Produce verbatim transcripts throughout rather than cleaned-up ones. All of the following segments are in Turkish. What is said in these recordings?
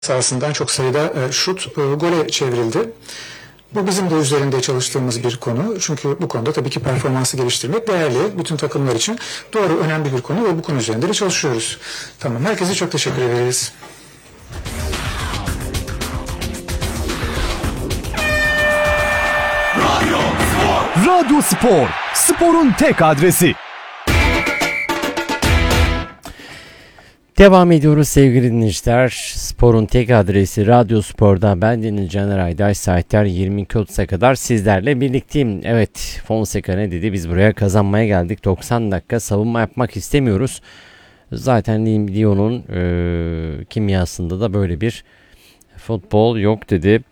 sahasından çok sayıda e, şut e, gole çevrildi. Bu bizim de üzerinde çalıştığımız bir konu. Çünkü bu konuda tabii ki performansı geliştirmek değerli. Bütün takımlar için doğru, önemli bir konu ve bu konu üzerinde de çalışıyoruz. Tamam, herkese çok teşekkür ederiz. Radyo Spor, sporun tek adresi. Devam ediyoruz sevgili dinleyiciler. Sporun tek adresi Radyo Spor'da ben Deniz Caner Aydaş. Saatler yirmi iki otuz'a kadar sizlerle birlikteyim. Evet, Fonseca ne dedi? Biz buraya kazanmaya geldik. doksan dakika savunma yapmak istemiyoruz. Zaten Lyon'un e, kimyasında da böyle bir futbol yok dedi.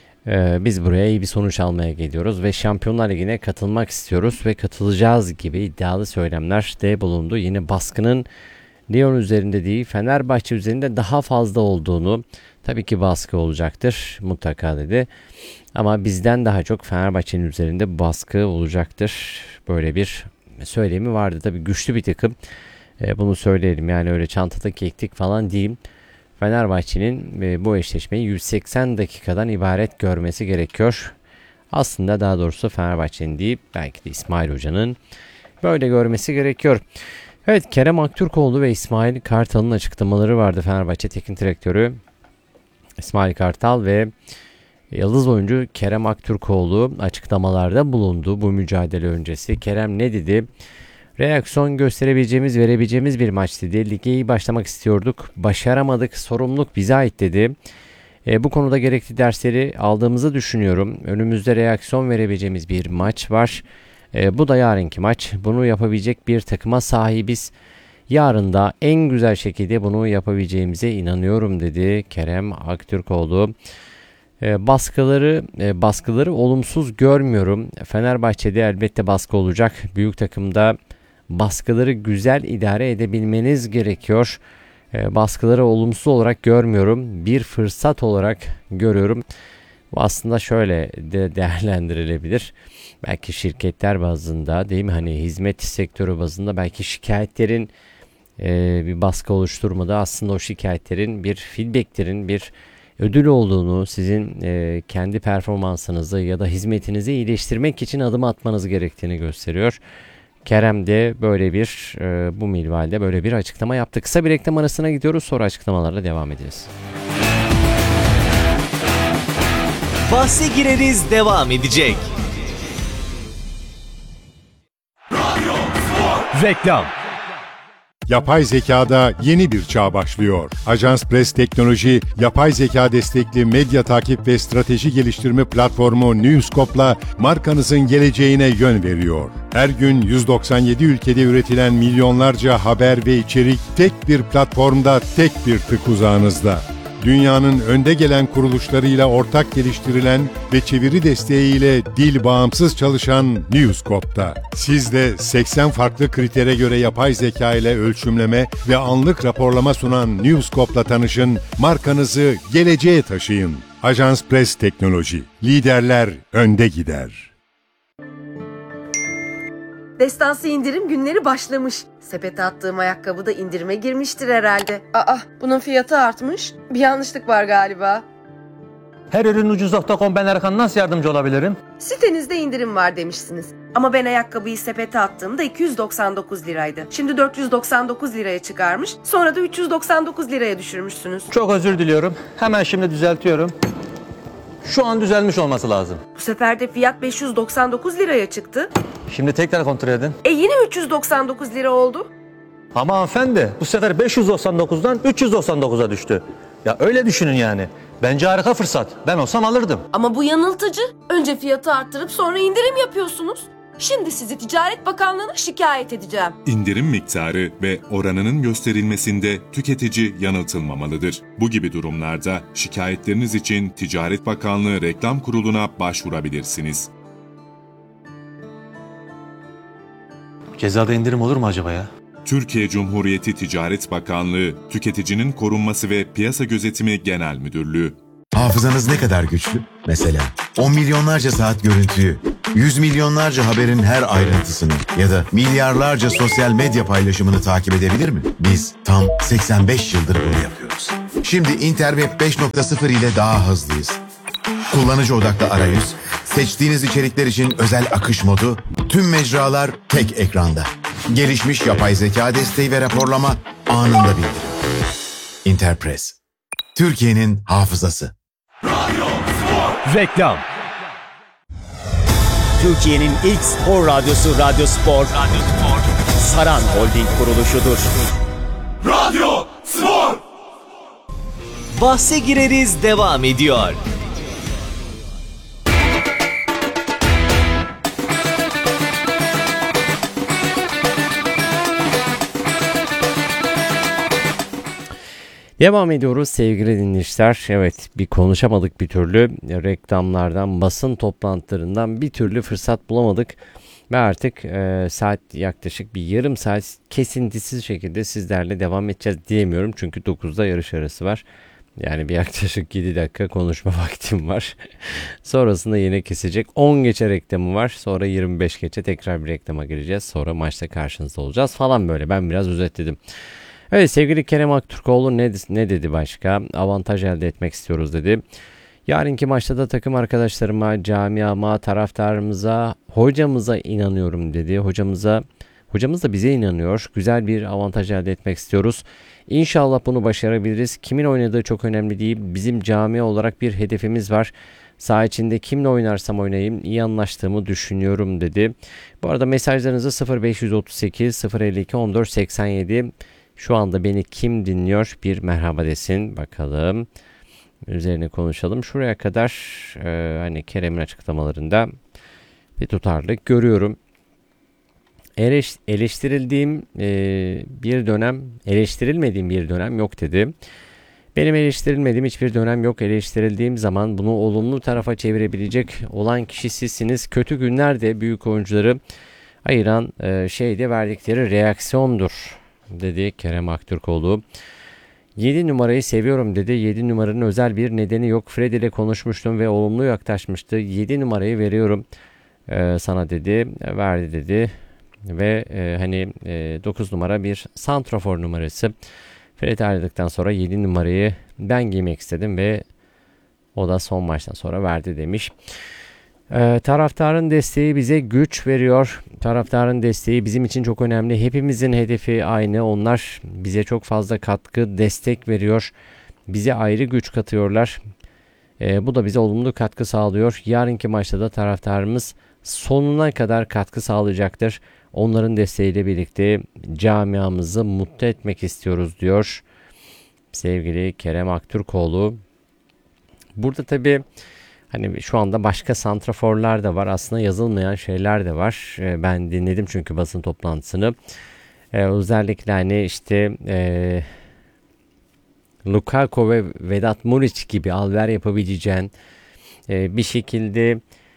E, biz buraya iyi bir sonuç almaya geliyoruz ve Şampiyonlar Ligi'ne katılmak istiyoruz ve katılacağız gibi iddialı söylemler de bulundu. Yine baskının Lyon üzerinde değil, Fenerbahçe üzerinde daha fazla olduğunu, tabii ki baskı olacaktır mutlaka dedi. Ama bizden daha çok Fenerbahçe'nin üzerinde baskı olacaktır. Böyle bir söylemi vardı. Tabii güçlü bir takım. E, bunu söyleyelim, yani öyle çantadaki ektik falan değil. Fenerbahçe'nin e, bu eşleşmeyi yüz seksen dakikadan ibaret görmesi gerekiyor. Aslında daha doğrusu Fenerbahçe'nin değil, belki de İsmail Hoca'nın böyle görmesi gerekiyor. Evet, Kerem Aktürkoğlu ve İsmail Kartal'ın açıklamaları vardı. Fenerbahçe Teknik Direktörü İsmail Kartal ve yıldız oyuncu Kerem Aktürkoğlu açıklamalarda bulundu bu mücadele öncesi. Kerem ne dedi? Reaksiyon gösterebileceğimiz, verebileceğimiz bir maç dedi. Lige iyi başlamak istiyorduk. Başaramadık. Sorumluluk bize ait dedi. E, bu konuda gerekli dersleri aldığımızı düşünüyorum. Önümüzde reaksiyon verebileceğimiz bir maç var. E, bu da yarınki maç. Bunu yapabilecek bir takıma sahibiz. Yarın da en güzel şekilde bunu yapabileceğimize inanıyorum dedi Kerem Aktürkoğlu. E, baskıları e, baskıları olumsuz görmüyorum. Fenerbahçe'de elbette baskı olacak. Büyük takımda baskıları güzel idare edebilmeniz gerekiyor. E, baskıları olumsuz olarak görmüyorum. Bir fırsat olarak görüyorum. Bu aslında şöyle de değerlendirilebilir. Belki şirketler bazında, değil mi? Hani hizmet sektörü bazında belki şikayetlerin e, bir baskı oluşturmadı. Aslında o şikayetlerin bir feedbacklerin, bir ödül olduğunu, sizin e, kendi performansınızı ya da hizmetinizi iyileştirmek için adım atmanız gerektiğini gösteriyor. Kerem de böyle bir e, bu minvalde böyle bir açıklama yaptı. Kısa bir reklam arasına gidiyoruz, sonra açıklamalarla devam edeceğiz. Bahse gireriz devam edecek. Reklam. Yapay zekada yeni bir çağ başlıyor. Ajans Press Teknoloji, yapay zeka destekli medya takip ve strateji geliştirme platformu Newscope'la markanızın geleceğine yön veriyor. Her gün yüz doksan yedi ülkede üretilen milyonlarca haber ve içerik tek bir platformda, tek bir tık uzağınızda. Dünyanın önde gelen kuruluşlarıyla ortak geliştirilen ve çeviri desteğiyle dil bağımsız çalışan Newscope'da. Siz de seksen farklı kritere göre yapay zeka ile ölçümleme ve anlık raporlama sunan Newscope'la tanışın, markanızı geleceğe taşıyın. Ajans Press Teknoloji, liderler önde gider. Destansı indirim günleri başlamış. Sepete attığım ayakkabı da indirime girmiştir herhalde. Aa, bunun fiyatı artmış. Bir yanlışlık var galiba. Her ürün ucuz nokta com, ben Erkan, nasıl yardımcı olabilirim? Sitenizde indirim var demişsiniz. Ama ben ayakkabıyı sepete attığımda iki yüz doksan dokuz liraydı. Şimdi dört yüz doksan dokuz liraya çıkarmış. Sonra da üç yüz doksan dokuz liraya düşürmüşsünüz. Çok özür diliyorum. Hemen şimdi düzeltiyorum. Şu an düzelmiş olması lazım. Bu sefer de fiyat beş yüz doksan dokuz liraya çıktı. Şimdi tekrar kontrol edin. E yine üç yüz doksan dokuz lira oldu. Ama hanımefendi, bu sefer beş yüz doksan dokuzdan üç yüz doksan dokuza düştü. Ya öyle düşünün yani. Bence harika fırsat. Ben olsam alırdım. Ama bu yanıltıcı. Önce fiyatı arttırıp sonra indirim yapıyorsunuz. Şimdi sizi Ticaret Bakanlığı'na şikayet edeceğim. İndirim miktarı ve oranının gösterilmesinde tüketici yanıltılmamalıdır. Bu gibi durumlarda şikayetleriniz için Ticaret Bakanlığı Reklam Kurulu'na başvurabilirsiniz. Cezada indirim olur mu acaba ya? Türkiye Cumhuriyeti Ticaret Bakanlığı, Tüketicinin Korunması ve Piyasa Gözetimi Genel Müdürlüğü. Hafızanız ne kadar güçlü? Mesela on milyonlarca saat görüntüyü, yüz milyonlarca haberin her ayrıntısını ya da milyarlarca sosyal medya paylaşımını takip edebilir mi? Biz tam seksen beş yıldır bunu yapıyoruz. Şimdi Interweb beş nokta sıfır ile daha hızlıyız. Kullanıcı odaklı arayüz, seçtiğiniz içerikler için özel akış modu, tüm mecralar tek ekranda. Gelişmiş yapay zeka desteği ve raporlama anında bildirim. Interpress, Türkiye'nin hafızası. Reklam. Türkiye'nin ilk spor radyosu Radyo Spor. Radyo Spor. Saran Holding kuruluşudur. Radyo Spor. Bahse gireriz devam ediyor. Devam ediyoruz sevgili dinleyiciler. Evet, bir konuşamadık bir türlü. Reklamlardan, basın toplantılarından bir türlü fırsat bulamadık. Ve artık e, saat yaklaşık bir yarım saat kesintisiz şekilde sizlerle devam edeceğiz diyemiyorum. Çünkü dokuzda yarış arası var. Yani bir yaklaşık yedi dakika konuşma vaktim var. Sonrasında yine kesecek. on geçe reklamı var. Sonra yirmi beş geçe tekrar bir reklama gireceğiz. Sonra maçta karşınızda olacağız falan böyle. Ben biraz özetledim. Evet, sevgili Kerem Aktürkoğlu ne, ne dedi başka? Avantaj elde etmek istiyoruz dedi. Yarınki maçta da takım arkadaşlarıma, camiama, taraftarımıza, hocamıza inanıyorum dedi. Hocamıza, hocamız da bize inanıyor. Güzel bir avantaj elde etmek istiyoruz. İnşallah bunu başarabiliriz. Kimin oynadığı çok önemli değil. Bizim camia olarak bir hedefimiz var. Saha içinde kimle oynarsam oynayayım iyi anlaştığımı düşünüyorum dedi. Bu arada mesajlarınızı sıfır beş üç sekiz sıfır elli iki on dört seksen yedi. Şu anda beni kim dinliyor bir merhaba desin bakalım. Üzerine konuşalım. Şuraya kadar e, hani Kerem'in açıklamalarında bir tutarlılık görüyorum. Eleş, eleştirildiğim e, bir dönem, eleştirilmediğim bir dönem yok dedi. Benim eleştirilmediğim hiçbir dönem yok. Eleştirildiğim zaman bunu olumlu tarafa çevirebilecek olan kişi sizsiniz. Kötü günlerde büyük oyuncuları ayıran e, şey de verdikleri reaksiyondur dedi Kerem Aktürkoğlu. yedi numarayı seviyorum dedi. yedi numaranın özel bir nedeni yok. Fred ile konuşmuştum ve olumlu yaklaşmıştı. yedi numarayı veriyorum e, sana dedi. Verdi dedi. Ve e, hani e, dokuz numara bir santrafor numarası. Fred ayrıldıktan sonra yedi numarayı ben giymek istedim ve o da son maçtan sonra verdi demiş. Ee, taraftarın desteği bize güç veriyor. Taraftarın desteği bizim için çok önemli. Hepimizin hedefi aynı. Onlar bize çok fazla katkı, destek veriyor. Bize ayrı güç katıyorlar. Ee, bu da bize olumlu katkı sağlıyor. Yarınki maçta da taraftarımız sonuna kadar katkı sağlayacaktır. Onların desteğiyle birlikte camiamızı mutlu etmek istiyoruz diyor sevgili Kerem Aktürkoğlu. Burada tabii hani şu anda başka santraforlar da var. Aslında yazılmayan şeyler de var. E, ben dinledim çünkü basın toplantısını. E, özellikle hani işte e, Lukaku ve Vedat Muriç gibi alver yapabileceğin e, bir şekilde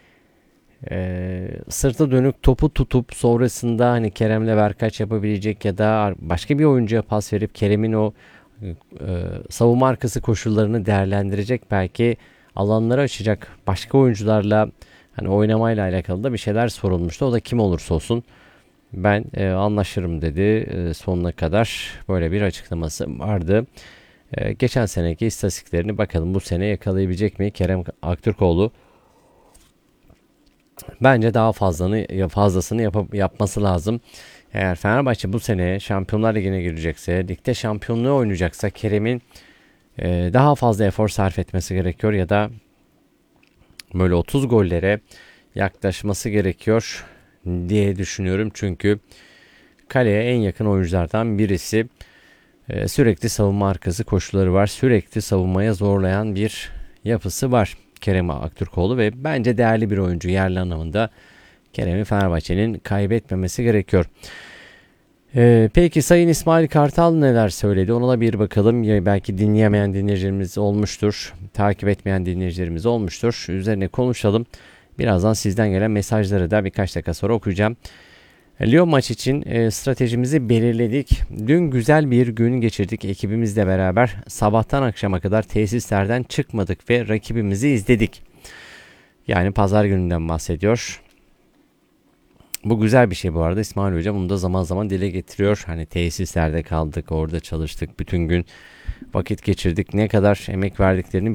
e, sırtı dönük topu tutup sonrasında hani Kerem'le verkaç yapabilecek ya da başka bir oyuncuya pas verip Kerem'in o e, savunma arkası koşullarını değerlendirecek, belki alanları açacak başka oyuncularla hani oynamayla alakalı da bir şeyler sorulmuştu. O da kim olursa olsun ben e, anlaşırım dedi. E, sonuna kadar böyle bir açıklaması vardı. E, geçen seneki istatistiklerini bakalım bu sene yakalayabilecek mi Kerem Aktürkoğlu? Bence daha fazlasını fazlasını yap- yapması lazım. Eğer Fenerbahçe bu sene Şampiyonlar Ligi'ne girecekse, ligde şampiyonluğu oynayacaksa Kerem'in e, daha fazla efor sarf etmesi gerekiyor ya da böyle otuz gollere yaklaşması gerekiyor diye düşünüyorum. Çünkü kaleye en yakın oyunculardan birisi. E, sürekli savunma arkası koşuları var. Sürekli savunmaya zorlayan bir yapısı var Kerem Aktürkoğlu ve bence değerli bir oyuncu, yerli anlamında Kerem'i Fenerbahçe'nin kaybetmemesi gerekiyor. Ee, peki Sayın İsmail Kartal neler söyledi? Ona da bir bakalım. Ya belki dinleyemeyen dinleyicilerimiz olmuştur. Takip etmeyen dinleyicilerimiz olmuştur. Üzerine konuşalım. Birazdan sizden gelen mesajları da birkaç dakika sonra okuyacağım. Lyon maç için e, stratejimizi belirledik. Dün güzel bir gün geçirdik ekibimizle beraber. Sabahtan akşama kadar tesislerden çıkmadık ve rakibimizi izledik. Yani pazar gününden bahsediyor. Bu güzel bir şey bu arada. İsmail Hoca bunu da zaman zaman dile getiriyor. Hani tesislerde kaldık, orada çalıştık, bütün gün vakit geçirdik, ne kadar emek verdiklerini